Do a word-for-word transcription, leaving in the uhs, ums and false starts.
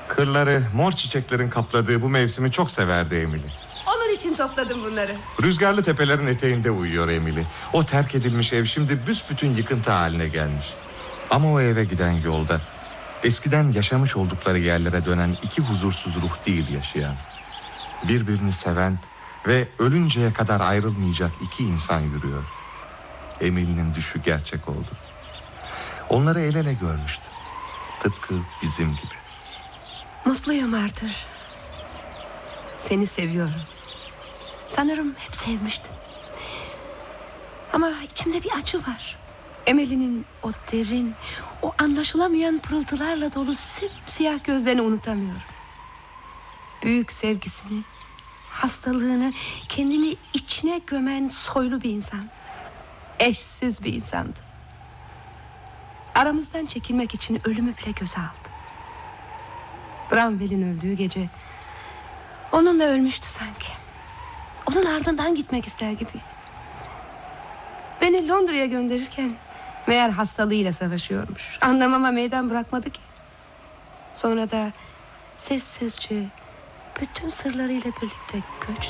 Kırları mor çiçeklerin kapladığı bu mevsimi çok severdi Emily. Onun için topladım bunları. Rüzgarlı tepelerin eteğinde uyuyor Emily. O terk edilmiş ev şimdi büsbütün yıkıntı haline gelmiş. Ama o eve giden yolda eskiden yaşamış oldukları yerlere dönen iki huzursuz ruh değil yaşayan, birbirini seven ve ölünceye kadar ayrılmayacak iki insan yürüyor. Emily'nin düşü gerçek oldu. Onları el ele görmüştü. Tıpkı bizim gibi. Mutluyum Arthur. Seni seviyorum. Sanırım hep sevmiştim. Ama içimde bir acı var. Emily'nin o derin, o anlaşılamayan pırıltılarla dolu simsiyah gözlerini unutamıyorum. Büyük sevgisini, hastalığını, kendini içine gömen soylu bir insandı. Eşsiz bir insandı. Aramızdan çekilmek için ölümü bile göze aldı. Bramwell'in öldüğü gece onunla ölmüştü sanki. Onun ardından gitmek ister gibiydi. Beni Londra'ya gönderirken meğer hastalığıyla savaşıyormuş. Anlamama meydan bırakmadı ki. Sonra da sessizce bütün sırlarıyla birlikte göç